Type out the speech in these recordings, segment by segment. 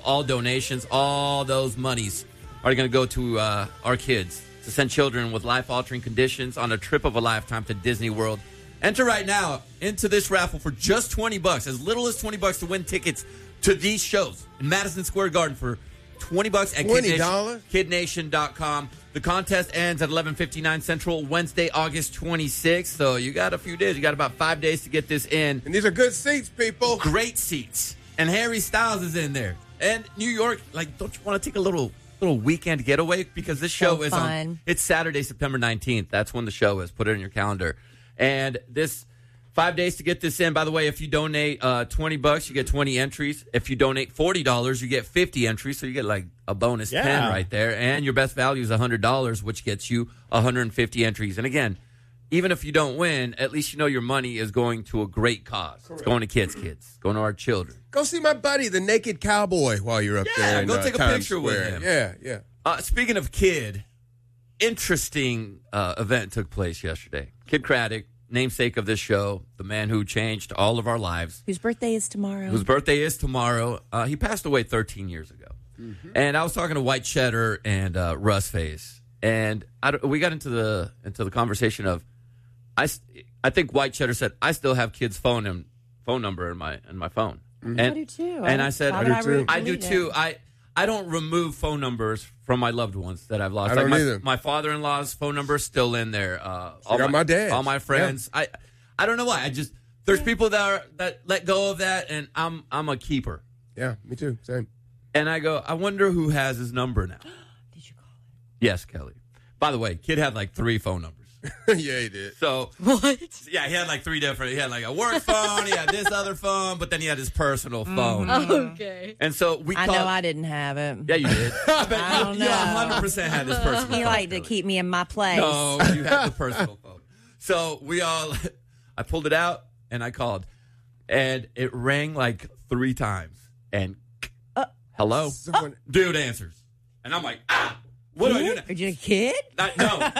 all donations, all those monies are going to go to our kids to send children with life-altering conditions on a trip of a lifetime to Disney World. Enter right now into this raffle for just $20, as little as $20 to win tickets to these shows in Madison Square Garden for $20 at $20? KidNation.com. The contest ends at 11:59 Central, Wednesday, August 26th. So you got a few days. You got about 5 days to get this in. And these are good seats, people. Great seats. And Harry Styles is in there. And New York, like, don't you want to take a little weekend getaway? Because this show is on. It's Saturday, September 19th. That's when the show is. Put it in your calendar. And this 5 days to get this in. By the way, if you donate $20, you get 20 entries. If you donate $40, you get 50 entries. So you get like a bonus 10 right there. And your best value is $100, which gets you 150 entries. And again, even if you don't win, at least you know your money is going to a great cause. Correct. It's going to kids, going to our children. Go see my buddy, the Naked Cowboy, while you're up there. Go take a Times picture Square. with him. Yeah. Speaking of kid, interesting event took place yesterday. Kid Craddock, namesake of this show, the man who changed all of our lives. Whose birthday is tomorrow. He passed away 13 years ago. Mm-hmm. And I was talking to White Cheddar and Russ Face, and we got into the conversation of I think White Cheddar said, I still have kids' phone number in my phone. Mm-hmm. I do too. And I said, I do too. I don't remove phone numbers from my loved ones that I've lost. I don't either. My father-in-law's phone number is still in there. My dad. All my friends. Yeah. I don't know why. There's people that let go of that, and I'm a keeper. Yeah, me too. Same. And I go, I wonder who has his number now. Did you call it? Yes, Kelly. By the way, kid had like 3 phone numbers. Yeah, he did. So what? Yeah, he had like 3 different. He had like a work phone. He had this other phone, but then he had his personal phone. Okay. And so we. I know I didn't have it. Yeah, you did. I bet I don't know. You 100% had his personal phone. He liked to keep me in my place. No, you had the personal phone. So I pulled it out and I called, and it rang like 3 times. And hello, dude answers, and I'm like, what do I do now? Are you a kid? No.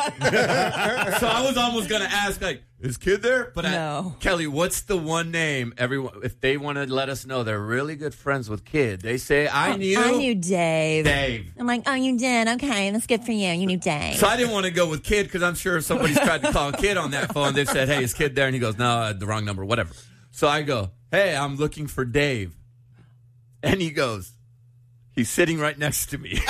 So I was almost going to ask, like, is kid there? But no. Kelly, what's the one name everyone, if they want to let us know they're really good friends with kid, they say, I knew Dave. Dave. I'm like, oh, you did? Okay, that's good for you. You knew Dave. So I didn't want to go with kid because I'm sure somebody's tried to call kid on that phone. They've said, hey, is kid there? And he goes, no, I had the wrong number, whatever. So I go, hey, I'm looking for Dave. And he goes, he's sitting right next to me.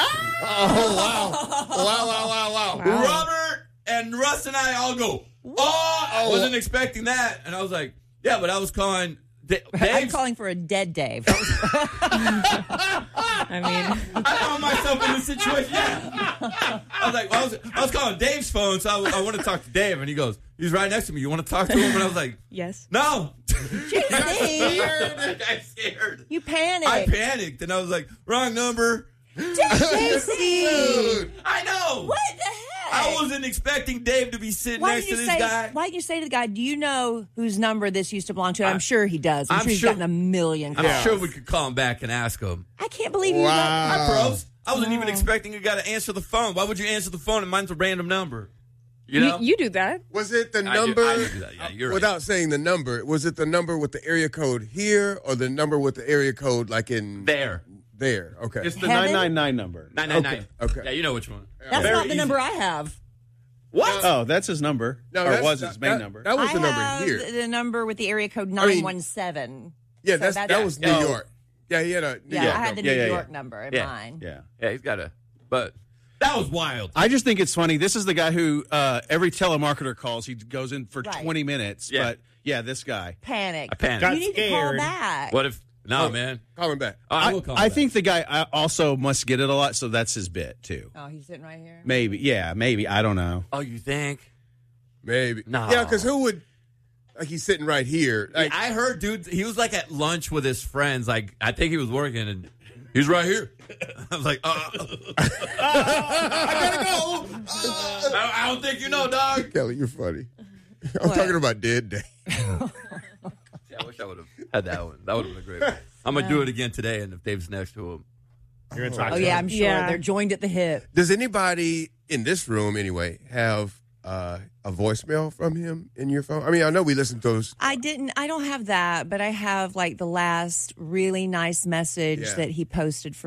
Oh, wow. Robert and Russ and I all go, I wasn't expecting that. And I was like, yeah, but I was calling Dave. I'm calling for a dead Dave. I found myself in this situation. Yeah. I was like, I was calling Dave's phone, so I want to talk to Dave. And he goes, he's right next to me. You want to talk to him? And I was like, yes. No. JC. I got scared. You panicked. I panicked, and I was like, wrong number. JC. I know. What the heck? I wasn't expecting Dave to be sitting next to this guy. Why didn't you say to the guy, do you know whose number this used to belong to? I'm sure he does. I'm sure he's gotten a million calls. I'm sure we could call him back and ask him. I can't believe you. I froze. I wasn't even expecting a guy to answer the phone. Why would you answer the phone and mine's a random number? You know? You do that. Was it the number? I do that. Yeah, you're without right. saying the number, was it the number with the area code here or the number with the area code like in there? There. Okay. It's the 999 number. 999. Okay. Yeah, you know which one. That's Very not the easy. number I have. What? Oh, that's his number. No, or was his main number. That was the I number have here. the number with the area code 917. Yeah, So that was New York. Yeah, he had a New Yeah, York I had the number. New York number in mine. Yeah. He's got a. But that was wild. I just think it's funny. This is the guy who every telemarketer calls. He goes in for 20 minutes. Yeah. But, yeah, this guy. Panic. I panicked. You need to call back. What if? No, man. Call him back. I will call him I back. think the guy also must get it a lot, so that's his bit, too. Oh, he's sitting right here? Maybe. Yeah, maybe. I don't know. Oh, you think? Maybe. No. Yeah, because who would, like he's sitting right here. Like, I heard, dude, he was like at lunch with his friends. Like, I think he was working and he's right here. I was like, I gotta go. I don't think you know, dog. Kelly, you're funny. I'm talking about dead day. I wish I would have had that one. That would have been a great one. I'm going to do it again today, and if Dave's next to him. You're gonna talk Oh, to yeah, him? I'm sure. Yeah. They're joined at the hip. Does anybody in this room, anyway, have a voicemail from him in your phone? I mean, I know we listen to those. I don't have that, but I have like the last really nice message Yeah. that he posted for